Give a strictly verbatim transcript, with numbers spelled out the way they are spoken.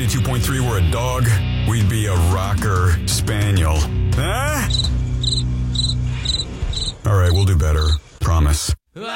ninety-two point three were a dog, we'd be a rocker spaniel. Huh? All right, we'll do better. Promise.